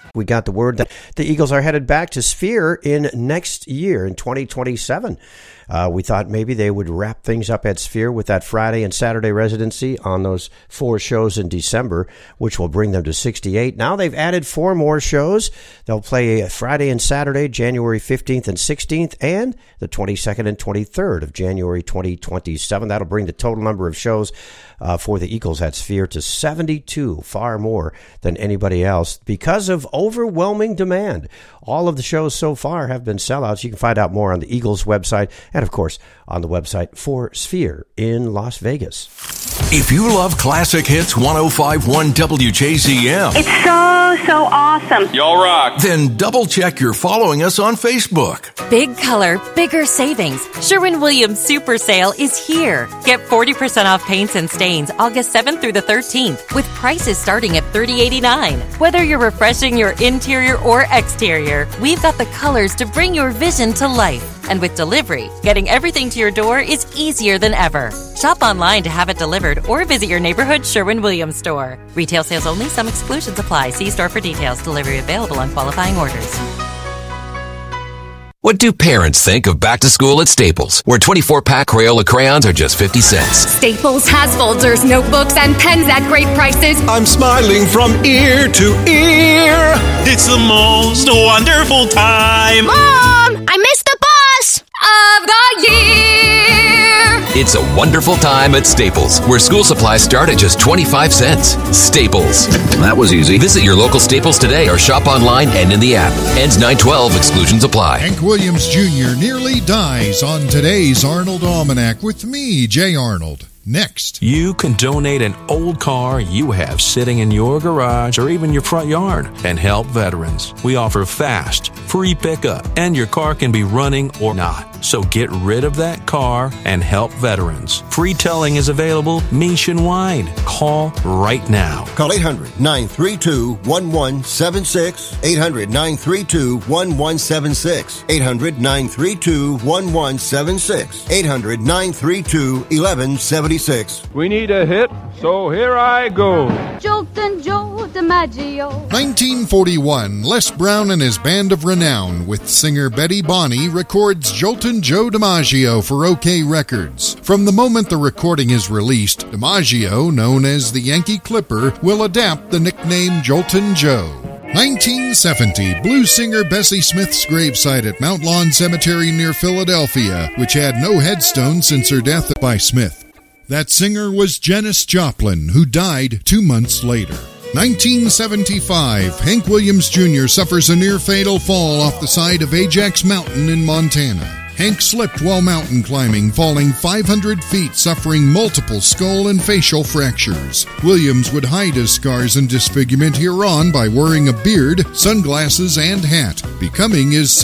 We got the word that the Eagles are headed back to Sphere in next year, in 2027. We thought maybe they would wrap things up at Sphere with that Friday and Saturday residency on those 4 shows in December, which will bring them to 68. Now they've added 4 more shows. They'll play Friday and Saturday, January 15th and 16th, and the 22nd and 23rd of January 2027. That'll bring the total number of shows for the Eagles at Sphere to 72, far more than anybody else, because of overwhelming demand. All of the shows so far have been sellouts. You can find out more on the Eagles website and, of course, on the website for Sphere in Las Vegas. If you love classic hits 105.1 WJZM, it's so awesome. Y'all rock. Then double check you're following us on Facebook. Big color, bigger savings. Sherwin-Williams Super Sale is here. Get 40% off paints and stains August 7th through the 13th with prices starting at $30.89. Whether you're refreshing your interior or exterior, we've got the colors to bring your vision to life. And with delivery, getting everything to your door is easier than ever. Shop online to have it delivered or visit your neighborhood Sherwin-Williams store. Retail sales only. Some exclusions apply. See store for details. Delivery available on qualifying orders. What do parents think of back to school at Staples, where 24-pack Crayola crayons are just 50 cents? Staples has folders, notebooks, and pens at great prices. I'm smiling from ear to ear. It's the most wonderful time. Mom, I missed the bus of the year. It's a wonderful time at Staples, where school supplies start at just 25 cents. Staples. That was easy. Visit your local Staples today or shop online and in the app. Ends 9/12. Exclusions apply. Hank Williams Jr. nearly dies on today's Arnold Almanac with me, Jay Arnold. Next. You can donate an old car you have sitting in your garage or even your front yard and help veterans. We offer fast, free pickup, and your car can be running or not. So get rid of that car and help veterans. Free towing is available nationwide. Call right now. Call 800-932-1176. 800-932-1176. 800-932-1176. 800-932-1176. We need a hit, so here I go. Joltin' Joe DiMaggio. 1941, Les Brown and his band of renown with singer Betty Bonney records Joltin' Joe DiMaggio for OK Records. From the moment the recording is released, DiMaggio, known as the Yankee Clipper, will adapt the nickname Joltin' Joe. 1970, blues singer Bessie Smith's gravesite at Mount Lawn Cemetery near Philadelphia, which had no headstone since her death by Smith. That singer was Janis Joplin, who died 2 months later. 1975, Hank Williams Jr. suffers a near-fatal fall off the side of Ajax Mountain in Montana. Hank slipped while mountain climbing, falling 500 feet, suffering multiple skull and facial fractures. Williams would hide his scars and disfigurement hereon by wearing a beard, sunglasses, and hat, becoming his